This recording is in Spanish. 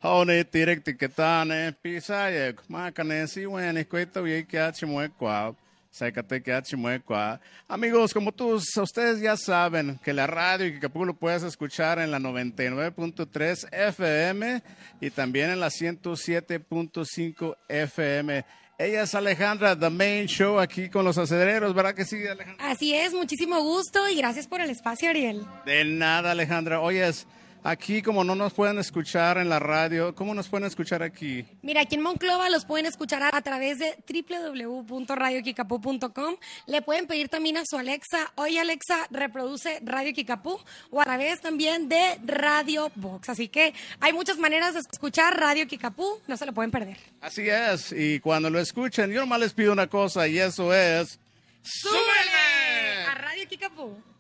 Hone tirek tiketane, pisaye, macane, si wen, escueto y que achimue Amigos, como ustedes ya saben que la radio Kikapú lo puedes escuchar en la 99.3 FM y también en la 107.5 FM. Ella es Alejandra, The Main Show, aquí con los acelereros, ¿verdad que sí, Alejandra? Así es, muchísimo gusto y gracias por el espacio, Ariel. De nada, Alejandra. Oyes, aquí como no nos pueden escuchar en la radio, ¿cómo nos pueden escuchar aquí? Mira, aquí en Monclova los pueden escuchar a través de www.radiokikapú.com. Le pueden pedir también a su Alexa, oye Alexa, reproduce Radio Kikapú, o a través también de Radio Box. Así que hay muchas maneras de escuchar Radio Kikapú, no se lo pueden perder. Así es, y cuando lo escuchen, yo nomás les pido una cosa y eso es... ¡Súbele a Radio Kikapú!